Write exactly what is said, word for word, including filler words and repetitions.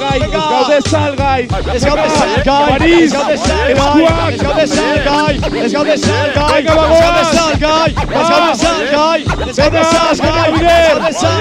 salgai, ez gaude salgai. Ez gaude salgai, París, ez gaude salgai, eskuak. ez gaude salgai, ez gaude salgai, Venga, ez gaude bagoaz. salgai, ez gaude salgai, ez gaude salgai, ez gaude salgai.